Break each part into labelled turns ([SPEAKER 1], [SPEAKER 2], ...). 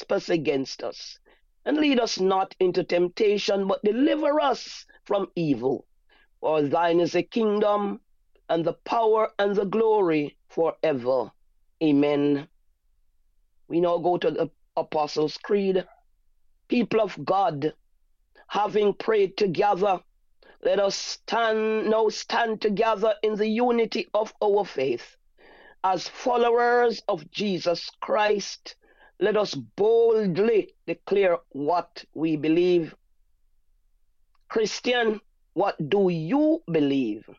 [SPEAKER 1] purpose against us. And lead us not into temptation, but deliver us from evil. For thine is the kingdom, and the power, and the glory forever. Amen. We now go to the Apostles' Creed. People of God, having prayed together, let us stand together in the unity of our faith. As followers of Jesus Christ, let us boldly declare what we believe. Christian, what do you believe?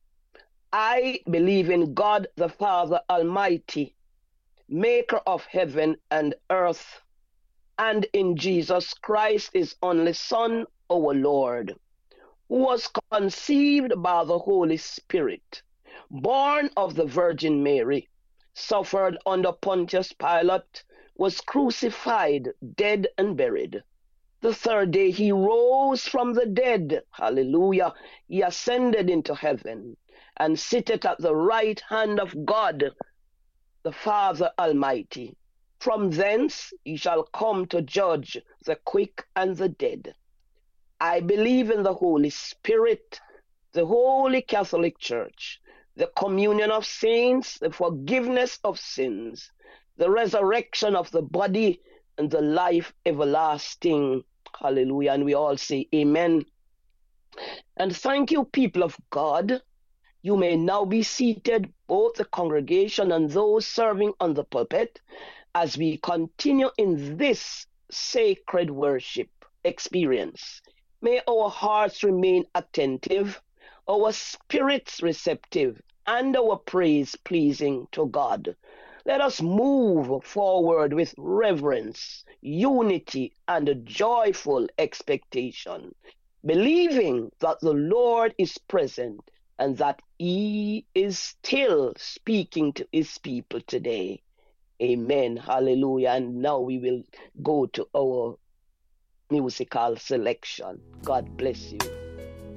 [SPEAKER 1] I believe in God the Father Almighty, maker of heaven and earth, and in Jesus Christ, his only Son, our Lord, who was conceived by the Holy Spirit, born of the Virgin Mary, suffered under Pontius Pilate, was crucified, dead, and buried. The third day he rose from the dead. Hallelujah. He ascended into heaven and sitteth at the right hand of God, the Father Almighty. From thence he shall come to judge the quick and the dead. I believe in the Holy Spirit, the Holy Catholic Church, the communion of saints, the forgiveness of sins, the resurrection of the body, and the life everlasting. Hallelujah. And we all say amen. And thank you, people of God. You may now be seated, both the congregation and those serving on the pulpit, as we continue in this sacred worship experience. May our hearts remain attentive, our spirits receptive, and our praise pleasing to God. Let us move forward with reverence, unity, and a joyful expectation, believing that the Lord is present and that he is still speaking to his people today. Amen. Hallelujah. And now we will go to our musical selection. God bless you.